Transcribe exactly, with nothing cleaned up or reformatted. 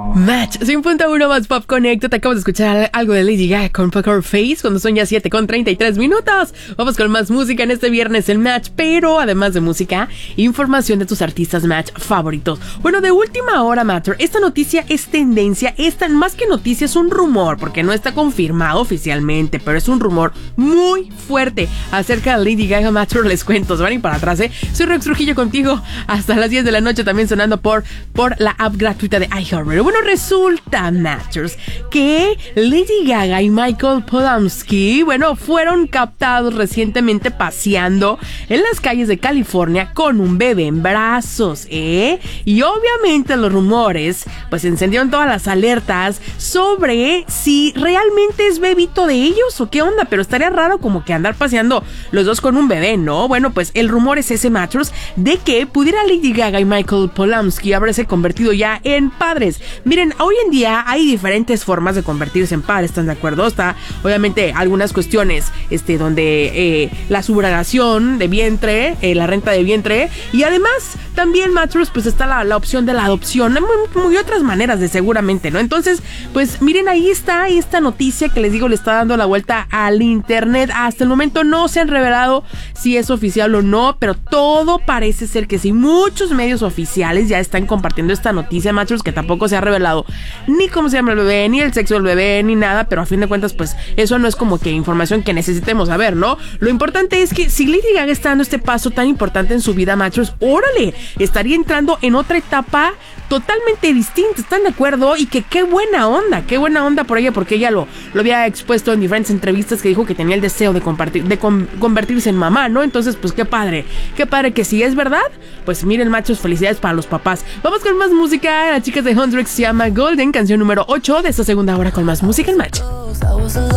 Match cien punto uno más Pop Connect. Te acabas de escuchar algo de Lady Gaga con Poker Face cuando son ya siete con treinta y tres minutos. Vamos con más música en este viernes en Match, pero además de música, información de tus artistas Match favoritos. Bueno, de última hora, Matter, esta noticia es tendencia, esta más que noticia es un rumor, porque no está confirmado oficialmente, pero es un rumor muy fuerte acerca de Lady Gaga. Matter, les cuento, se van a ir para atrás, ¿eh? Soy Rex Trujillo contigo hasta las diez de la noche, también sonando por, por la app gratuita de iHeartRadio. Bueno, resulta, Matchers, que Lady Gaga y Michael Polanski, bueno, fueron captados recientemente paseando en las calles de California con un bebé en brazos, ¿eh? Y obviamente los rumores, pues encendieron todas las alertas sobre si realmente es bebito de ellos o qué onda, pero estaría raro como que andar paseando los dos con un bebé, ¿no? Bueno, pues el rumor es ese, Matchers, de que pudiera Lady Gaga y Michael Polanski haberse convertido ya en padres. Miren, hoy en día hay diferentes formas de convertirse en padres, ¿están de acuerdo? Está, obviamente, algunas cuestiones este, donde eh, la subrogación de vientre, eh, la renta de vientre, y además también, Matchers, pues está la, la opción de la adopción, muy, muy otras maneras de seguramente, ¿no? Entonces, pues miren, ahí está esta noticia que les digo, le está dando la vuelta al internet. Hasta el momento no se han revelado si es oficial o no, pero todo parece ser que sí. Muchos medios oficiales ya están compartiendo esta noticia, Matchers, que tampoco se ha revelado ni cómo se llama el bebé, ni el sexo del bebé, ni nada, pero a fin de cuentas, pues eso no es como que información que necesitemos saber, ¿no? Lo importante es que si Lady Gaga está dando este paso tan importante en su vida, Matchers, órale, estaría entrando en otra etapa totalmente distinta, ¿están de acuerdo? Y que qué buena onda, qué buena onda por ella, porque ella lo, lo había expuesto en diferentes entrevistas, que dijo que tenía el deseo de compartir, de con, convertirse en mamá, ¿no? Entonces, pues qué padre, qué padre que si es verdad, pues miren, machos, felicidades para los papás. Vamos con más música, las chicas de Hundreds, se llama Golden, canción número ocho de esta segunda hora con más música en Match.